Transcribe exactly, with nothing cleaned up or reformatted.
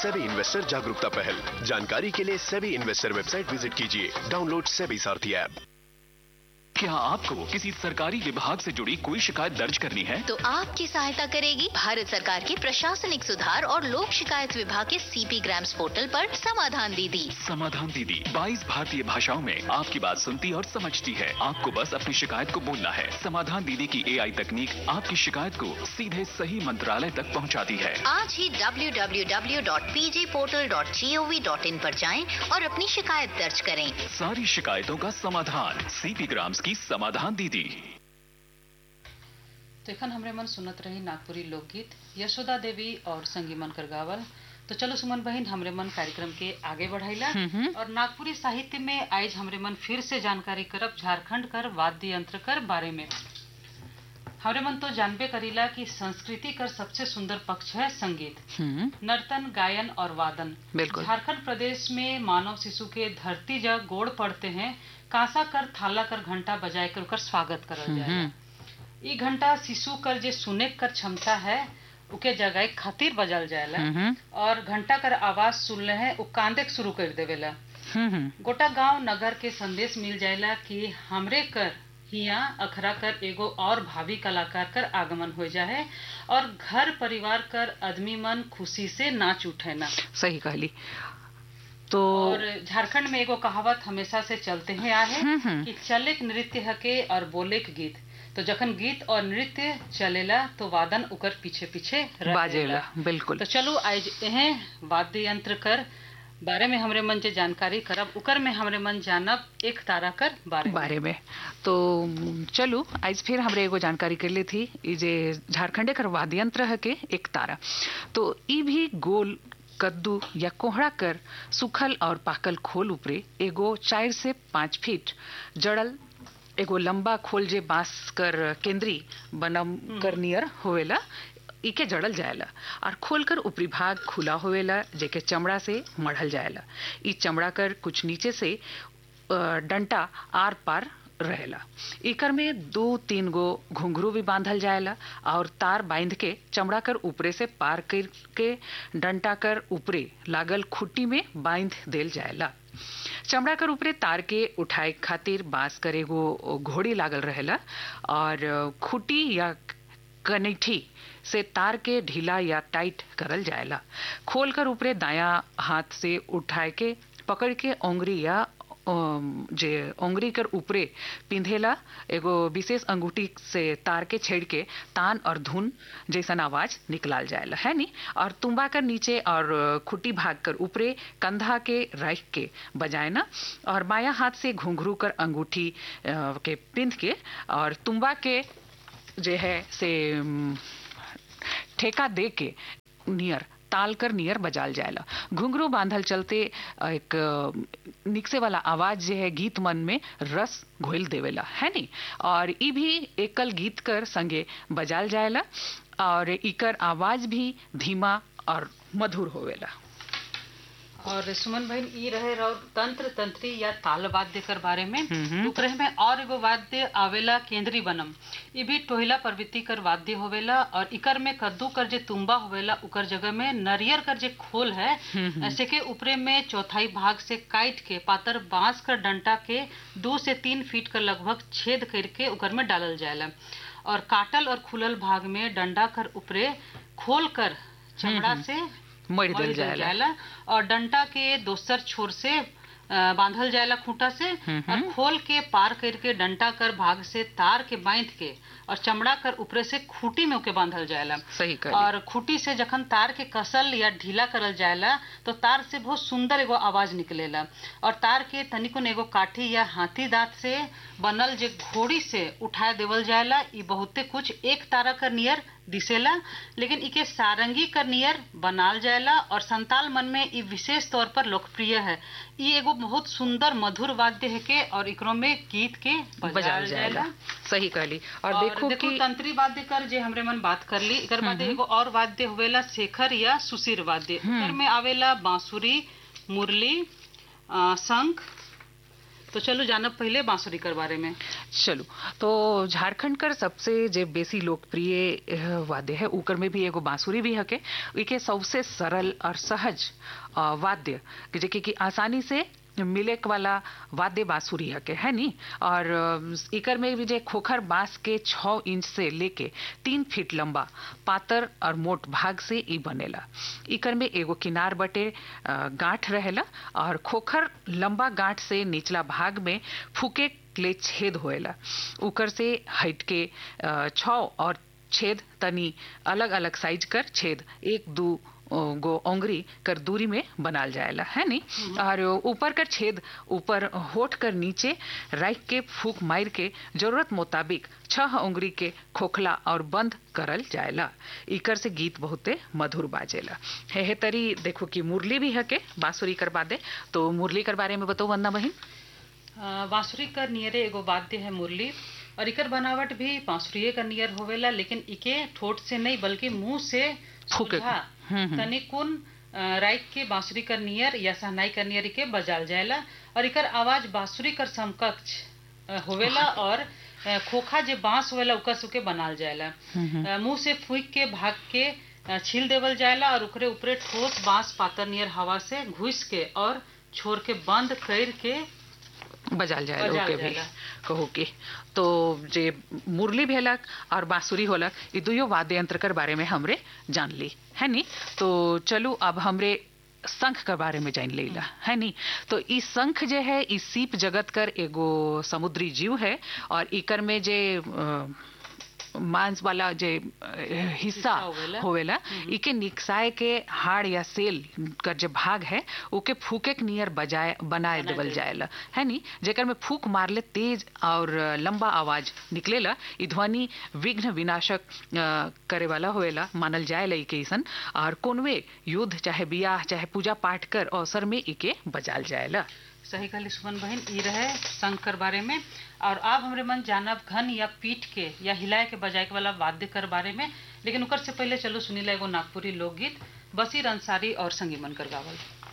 SEBI investor जागरूकता पहल। जानकारी के लिए सेबी इन्वेस्टर वेबसाइट विजिट कीजिए। डाउनलोड सेबी सारथी ऐप। क्या आपको किसी सरकारी विभाग से जुड़ी कोई शिकायत दर्ज करनी है? तो आपकी सहायता करेगी भारत सरकार के प्रशासनिक सुधार और लोक शिकायत विभाग के सीपी ग्राम्स पोर्टल पर समाधान दीदी। समाधान दीदी बाईस भारतीय भाषाओं में आपकी बात सुनती और समझती है। आपको बस अपनी शिकायत को बोलना है। समाधान दीदी की एआई तकनीक आपकी शिकायत को सीधे सही मंत्रालय तक पहुंचाती है। आज ही डब्ल्यू डब्ल्यू डब्ल्यू डॉट पी जे portal dot G O V dot in पर जाएं और अपनी शिकायत दर्ज करें। सारी शिकायतों का समाधान सीपी ग्राम्स की समाधान दीदी। तो एखन हमरे मन सुनत रही नागपुरी लोकगीत यशोदा देवी और संगीमन कर गावल। तो चलो सुमन बहन हमरे मन कार्यक्रम के आगे बढ़ाइला और नागपुरी साहित्य में आज हमरे मन फिर से जानकारी करब झारखंड कर वाद्य यंत्र कर बारे में। हमरे मन तो जानबे करीला कि संस्कृति कर सबसे सुंदर पक्ष है संगीत, नर्तन, गायन और वादन। झारखंड प्रदेश में मानव शिशु के धरती जब गोड़ पड़ते हैं कांसा कर थाला कर घंटा बजाए कर उकर स्वागत करल जाए। ई घंटा शिशु कर जे सुने कर क्षमता है उके जगाए खातिर बजाल जाएला और घंटा कर आवाज सुनले है उ कांदे शुरू कर देवेला। गोटा गांव नगर के संदेश मिल जाएला कि हमरे कर हिया अखरा कर एगो और भावी कलाकार कर आगमन हो जाए और घर परिवार कर आदमी मन खुशी से नाच उठे ना। सही कहली। तो और झारखंड में एगो कहावत हमेशा से चलते हैं आए कि चले नृत्य हके और बोले गीत। तो जखन गीत और नृत्य चलेला तो वादन उकर पीछे पीछे बाजेला। बिल्कुल। तो चलो आज यह वाद्य यंत्र कर बारे में हमरे मन जे जानकारी करब उकर में हमरे मन जानब एक तारा कर बारे, बारे में। तो चलो आज फिर हमरे एगो जानकारी कर ली थी जे झारखंडे कर वाद्य यंत्र है के एक तारा। तो ई भी गोल कद्दू या कोहड़ा कर सुखल और पाकल खोल ऊपरे एगो चार से पांच फीट जड़ल एगो लंबा खोल जे बांस कर केंद्री बनम कर नियर होवेला इके जड़ल जाएला और खोल कर ऊपरी भाग खुला होवेला जेके चमड़ा से मढ़ल जाएला। ई चमड़ा कर कुछ नीचे से डंटा आर पार रहेला। एकर में दो तीन गो घुंघरू भी बांधल जाएला और तार बांध के चमड़ा कर ऊपरे से पार कर के डंटा कर ऊपरे लागल खुट्टी में बांध देल जाएला। चमड़ा कर ऊपरे तार के उठाए खातिर बांस करे गो घोड़ी लागल रहेला और खुट्टी या कनेठी से तार के ढीला या टाइट करल जाएला। खोल कर ऊपरे दाया हाथ से उठाए के पकड़ के ओंगरी या जे ओंगरी कर ऊपरे पिंधेला एगो विशेष अंगूठी से तार के छेड़ के तान और धुन जैसन आवाज निकलाल जाएला है नी। और तुम्बा कर नीचे और खुट्टी भाग कर ऊपरे कंधा के रख के बजाए ना और बाया हाथ से घुंघरू कर अंगूठी के पिंध के और तुम्बा के जे है से ठेका दे के नियर ताल कर नियर बजाल जाएला। घुंघरू बांधल चलते एक निकसे वाला आवाज जे है गीत मन में रस घोल देवेला है नी। और ई भी एकल गीत कर संगे बजाल जाएला और इकर आवाज भी धीमा और मधुर होवेला। और सुमन बहन ई रहे रहो तंत्र तंत्री या ताल वाद्य कर बारे में। उकरे में और एगो वाद्य आवेला केंद्री बनम। ये भी टोहिला प्रवृत्ति कर वाद्य होवेला और इकर में कद्दू कर जे तुम्बा होवेला उकर जगह में नरियर कर जे खोल है ऐसे के ऊपरे में चौथाई भाग से काट के पातर बांस कर डंटा के दो से तीन फीट कर लगभग छेद करके उकर में डालल जाएला और काटल और खुलल भाग में डंडा कर ऊपरे खोल कर चमड़ा से मर दिल जाएला और डंटा के दोसर छोर से बांधल जाएला खूंटा से और खोल के पार करके डंटा कर भाग से तार के बांध के और चमड़ा कर ऊपरे से खूंटी में ओके बांधल जाएला। सही और खूंटी से जखन तार के कसल या ढीला करल जाएला तो तार से बहुत सुंदर एगो आवाज निकलेला और तार के तनिको एगो काठी या हाथी दांत से बनल जे घोड़ी से उठा देवल जाएला। ई बहुते कुछ एक तारा कर नियर दिसेला लेकिन इके सारंगी कर नियर बनाल जाएला और संताल मन में ई विशेष तौर पर लोकप्रिय है। ई एगो बहुत सुंदर मधुर वाद्य है के और इकरो में गीत के बजाल जाएला। सही कहली। और, और देखो, देखो कि तंत्री वाद्य कर जे हमरे मन बात कर ली इकर बाद एगो और वाद्य होवेला शेखर या सुशिर वाद्य। इकर में आवेला बांसुरी, मुरली, शंख, तो चलो जानब पहले बांसुरी कर बारे में। चलो तो झारखंड कर सबसे जे बेसी लोकप्रिय वाद्य है उकर में भी एगो बांसुरी भी हके। इके सबसे सरल और सहज वाद्य जेके कि आसानी से मिले वाला वाद्य बांसुरी हके है नी। और इकर में भी जे खोखर बांस के छह इंच से लेके तीन फीट लंबा पातर और मोट भाग से ई बनेला। इकर में एगो किनार बटे गांठ रहेला और खोखर लंबा गांठ से निचला भाग में फूके ले छेद होएला। उकर से हट के छह और छेद तनी अलग अलग साइज कर छेद एक दो गो ओंगरी कर दूरी में बनाल जाएला है नी। और ऊपर कर छेद ऊपर होठ कर नीचे राख के फूक मार के जरूरत मुताबिक छह उंगली के खोखला और बंद करल जाएला। इकर से गीत बहुते मधुर बाजेला। हे हे तरी देखो कि मुरली भी हके बांसुरी कर बादे। तो मुरली कर बारे में बताओ वंदना बहन। बांसुरी कर नियरे एगो वाद्य है मुरली और इकर बनावट भी बांसुरी का नियर होवेला, लेकिन इके ठोट से नहीं बल्कि मुंह से सुलझा तनी कुन राइट के बांसुरी कर नियर या सहनाई कर नियर के बजाल जाएला। और इकर आवाज बांसुरी कर समकक्ष होवेला और खोखा जे बांस होवेला उकर सुके बनाल जाएला। मुंह से फूक के भाग के छील देवल जाएला और उकरे ऊपरे ठोस बांस पातर नियर हवा से घुस के और छोड़ के बंद कर के बजाल जाए ओके भी कहो कि। तो जे मुरली भेलक और बांसुरी होलक ये दुयो वाद्य यंत्र कर बारे में हमरे जान ली है नी। तो चलो अब हमरे शंख के बारे में जान लेला है नी। तो ई शंख जे है ई सीप जगत कर एगो समुद्री जीव है और इकर में जे मांस वाला जे हिस्सा होवेला इके निकसाए के हाड़ या सेल का जो भाग है उके फूके के नियर बजाए बनाए देवल जाएला है नी। जेकर में फूक मारले तेज और लंबा आवाज निकलेला। ई ध्वनि विघ्न विनाशक करे वाला होवेला मानल जाएला इके ईसन। और कोनवे युद्ध चाहे बियाह चाहे पूजा पाठ कर अवसर में इके बजाल जाएला। सही कहली सुमन बहन ई रहे शंख कर बारे में। और अब हमरे मन जानब घन या पीठ के या हिलाए के बजाए के वाला वाद्य कर बारे में, लेकिन उकर से पहले चलो सुनीला एगो नागपुरी लोकगीत बसीर अंसारी और संगीमन कर गावल।